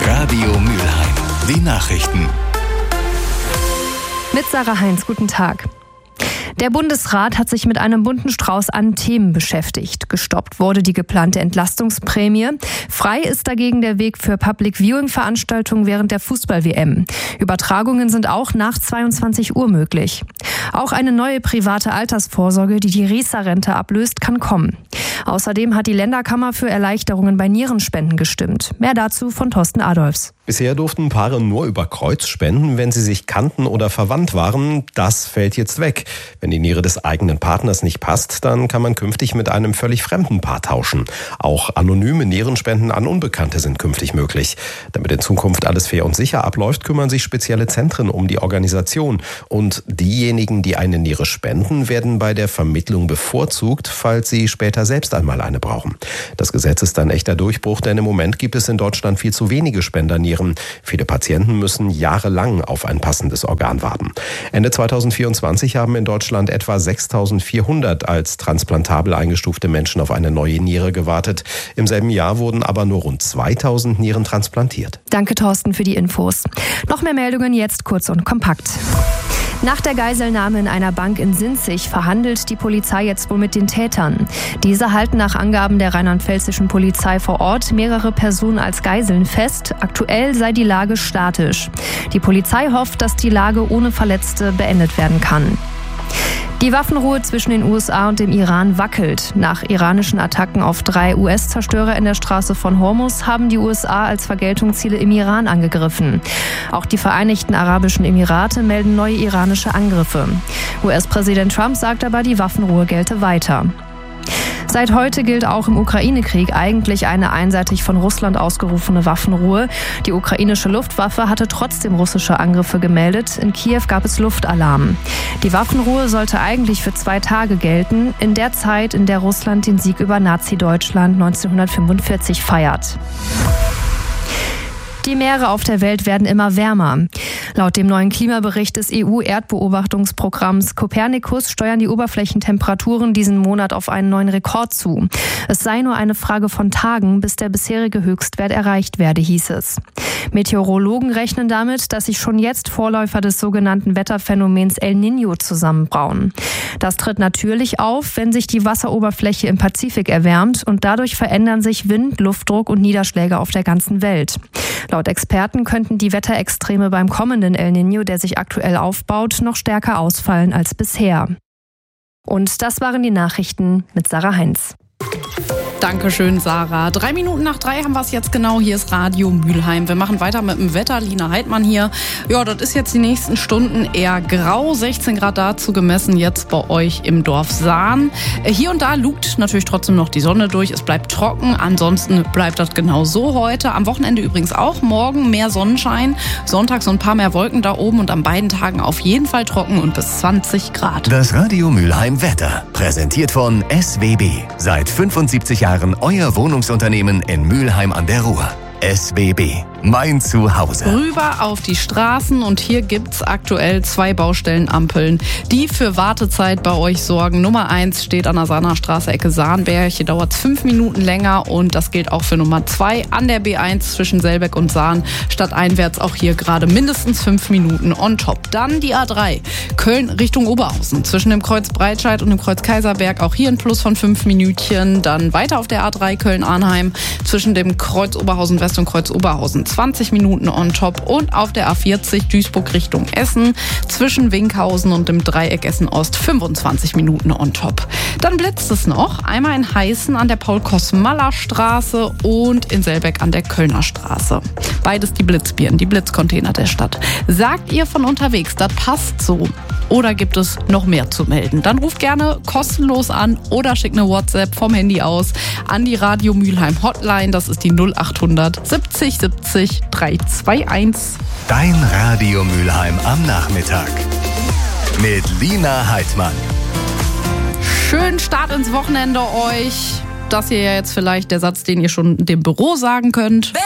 Radio Mülheim. Die Nachrichten. Mit Sarah Heinz, guten Tag. Der Bundesrat hat sich mit einem bunten Strauß an Themen beschäftigt. Gestoppt wurde die geplante Entlastungsprämie. Frei ist dagegen der Weg für Public-Viewing-Veranstaltungen während der Fußball-WM. Übertragungen sind auch nach 22 Uhr möglich. Auch eine neue private Altersvorsorge, die die Riester-Rente ablöst, kann kommen. Außerdem hat die Länderkammer für Erleichterungen bei Nierenspenden gestimmt. Mehr dazu von Thorsten Adolfs. Bisher durften Paare nur über Kreuz spenden, wenn sie sich kannten oder verwandt waren. Das fällt jetzt weg. Wenn die Niere des eigenen Partners nicht passt, dann kann man künftig mit einem völlig fremden Paar tauschen. Auch anonyme Nierenspenden an Unbekannte sind künftig möglich. Damit in Zukunft alles fair und sicher abläuft, kümmern sich spezielle Zentren um die Organisation. Und diejenigen, die eine Niere spenden, werden bei der Vermittlung bevorzugt, falls sie später selbst einmal eine brauchen. Das Gesetz ist ein echter Durchbruch, denn im Moment gibt es in Deutschland viel zu wenige Spendernieren. Viele Patienten müssen jahrelang auf ein passendes Organ warten. Ende 2024 haben in Deutschland etwa 6.400 als transplantabel eingestufte Menschen auf eine neue Niere gewartet. Im selben Jahr wurden aber nur rund 2.000 Nieren transplantiert. Danke, Thorsten, für die Infos. Noch mehr Meldungen jetzt kurz und kompakt. Nach der Geiselnahme in einer Bank in Sinzig verhandelt die Polizei jetzt wohl mit den Tätern. Diese halten nach Angaben der rheinland-pfälzischen Polizei vor Ort mehrere Personen als Geiseln fest. Aktuell sei die Lage statisch. Die Polizei hofft, dass die Lage ohne Verletzte beendet werden kann. Die Waffenruhe zwischen den USA und dem Iran wackelt. Nach iranischen Attacken auf 3 US-Zerstörer in der Straße von Hormuz haben die USA als Vergeltung Ziele im Iran angegriffen. Auch die Vereinigten Arabischen Emirate melden neue iranische Angriffe. US-Präsident Trump sagt aber, die Waffenruhe gelte weiter. Seit heute gilt auch im Ukraine-Krieg eigentlich eine einseitig von Russland ausgerufene Waffenruhe. Die ukrainische Luftwaffe hatte trotzdem russische Angriffe gemeldet. In Kiew gab es Luftalarm. Die Waffenruhe sollte eigentlich für 2 Tage gelten, in der Zeit, in der Russland den Sieg über Nazi-Deutschland 1945 feiert. Die Meere auf der Welt werden immer wärmer. Laut dem neuen Klimabericht des EU-Erdbeobachtungsprogramms Copernicus steuern die Oberflächentemperaturen diesen Monat auf einen neuen Rekord zu. Es sei nur eine Frage von Tagen, bis der bisherige Höchstwert erreicht werde, hieß es. Meteorologen rechnen damit, dass sich schon jetzt Vorläufer des sogenannten Wetterphänomens El Niño zusammenbrauen. Das tritt natürlich auf, wenn sich die Wasseroberfläche im Pazifik erwärmt und dadurch verändern sich Wind, Luftdruck und Niederschläge auf der ganzen Welt. Laut Experten könnten die Wetterextreme beim kommenden El Niño, der sich aktuell aufbaut, noch stärker ausfallen als bisher. Und das waren die Nachrichten mit Sarah Heinz. Dankeschön, Sarah. 3 Minuten nach 3 haben wir es jetzt genau. Hier ist Radio Mülheim. Wir machen weiter mit dem Wetter. Lina Heidmann hier. Ja, das ist jetzt die nächsten Stunden eher grau. 16 Grad dazu gemessen jetzt bei euch im Dorf Sahn. Hier und da lugt natürlich trotzdem noch die Sonne durch. Es bleibt trocken. Ansonsten bleibt das genau so heute. Am Wochenende übrigens auch. Morgen mehr Sonnenschein. Sonntag so ein paar mehr Wolken da oben und an beiden Tagen auf jeden Fall trocken und bis 20 Grad. Das Radio Mülheim Wetter. Präsentiert von SWB. Seit 75 Jahren euer Wohnungsunternehmen in Mülheim an der Ruhr. SWB. Mein Zuhause. Rüber auf die Straßen und hier gibt's aktuell 2 Baustellenampeln, die für Wartezeit bei euch sorgen. Nummer 1 steht an der Sahner Straße, Ecke Sahnberg. Hier dauert es 5 Minuten länger und das gilt auch für Nummer 2 an der B1 zwischen Selbeck und Sahn. Stadteinwärts auch hier gerade mindestens 5 Minuten on top. Dann die A3, Köln Richtung Oberhausen. Zwischen dem Kreuz Breitscheid und dem Kreuz Kaiserberg auch hier ein Plus von 5 Minütchen. Dann weiter auf der A3 Köln-Arnheim zwischen dem Kreuz Oberhausen West und Kreuz Oberhausen 20 Minuten on top und auf der A40 Duisburg Richtung Essen zwischen Winkhausen und dem Dreieck Essen-Ost 25 Minuten on top. Dann blitzt es noch, einmal in Heißen an der Paul-Kosmaller-Straße und in Selbeck an der Kölner Straße. Beides die Blitzbirnen, die Blitzcontainer der Stadt. Sagt ihr von unterwegs, das passt so? Oder gibt es noch mehr zu melden? Dann ruft gerne kostenlos an oder schickt eine WhatsApp vom Handy aus an die Radio Mülheim Hotline. Das ist die 0800 70 70 321. Dein Radio Mülheim am Nachmittag. Mit Lina Heidmann. Schönen Start ins Wochenende euch. Das hier ja jetzt vielleicht der Satz, den ihr schon dem Büro sagen könnt.